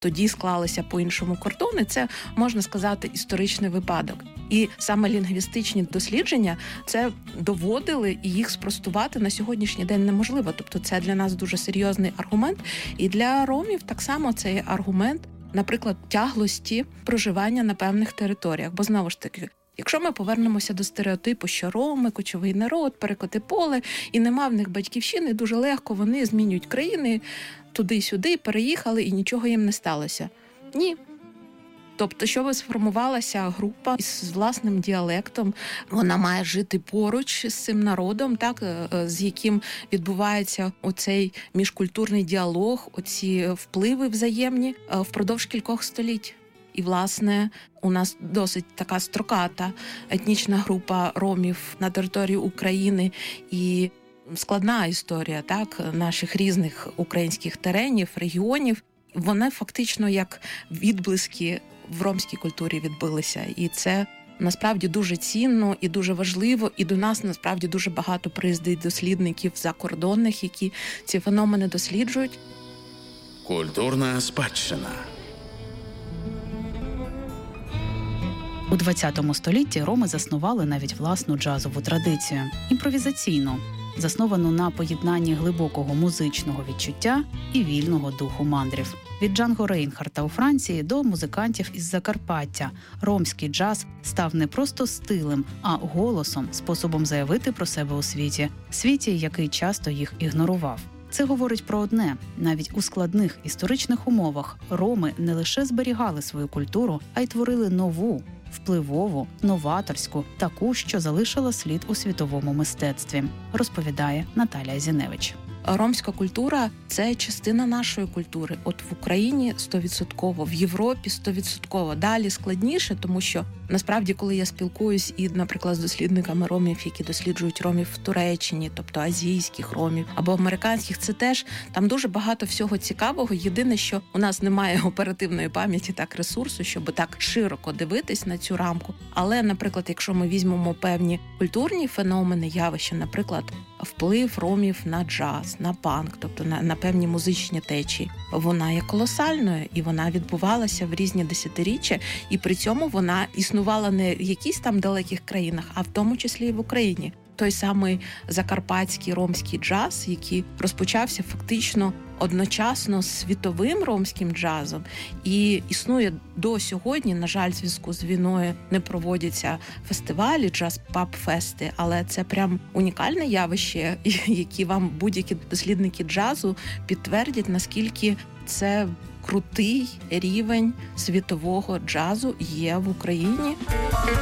тоді склалися по-іншому кордони, це, можна сказати, історичний випадок. І саме лінгвістичні дослідження це доводили, і їх спростувати на сьогоднішній день неможливо. Тобто це для нас дуже серйозний аргумент. І для ромів так само це є аргумент, наприклад, тяглості проживання на певних територіях. Бо, знову ж таки, якщо ми повернемося до стереотипу, що роми, кочовий народ, перекоти поле, і нема в них батьківщини, дуже легко вони змінюють країни, туди-сюди, переїхали, і нічого їм не сталося. Ні. Тобто, щоб сформувалася група із власним діалектом, вона має жити поруч з цим народом, так, з яким відбувається оцей міжкультурний діалог, оці впливи взаємні впродовж кількох століть. І, власне, у нас досить така строката етнічна група ромів на території України і складна історія, так, наших різних українських теренів, регіонів. Вони фактично як відблиски в ромській культурі відбилися. І це насправді дуже цінно і дуже важливо. І до нас насправді дуже багато приїздить дослідників закордонних, які ці феномени досліджують. Культурна спадщина. У ХХ столітті роми заснували навіть власну джазову традицію – імпровізаційну, засновану на поєднанні глибокого музичного відчуття і вільного духу мандрів. Від Джанго Рейнхарта у Франції до музикантів із Закарпаття ромський джаз став не просто стилем, а голосом, способом заявити про себе у світі, який часто їх ігнорував. Це говорить про одне – навіть у складних історичних умовах роми не лише зберігали свою культуру, а й творили нову, впливову, новаторську, таку, що залишила слід у світовому мистецтві, розповідає Наталія Зіневич. Ромська культура – це частина нашої культури. От в Україні 100%, в Європі 100%. Далі складніше, тому що насправді, коли я спілкуюсь і, наприклад, з дослідниками ромів, які досліджують ромів в Туреччині, тобто азійських ромів або американських, це теж там дуже багато всього цікавого. Єдине, що у нас немає оперативної пам'яті, так, ресурсу, щоб так широко дивитись на цю рамку. Але, наприклад, якщо ми візьмемо певні культурні феномени, явища, наприклад, вплив ромів на джаз, на панк, тобто на певні музичні течії, вона є колосальною, і вона відбувалася в різні десятиріччя, і при цьому вона існувала не в якісь там далеких країнах, а в тому числі і в Україні. Той самий закарпатський ромський джаз, який розпочався фактично одночасно з світовим ромським джазом і існує до сьогодні. На жаль, в зв'язку з війною не проводяться фестивалі, джаз-паб-фести, але це прям унікальне явище, які вам будь-які дослідники джазу підтвердять, наскільки це крутий рівень світового джазу є в Україні.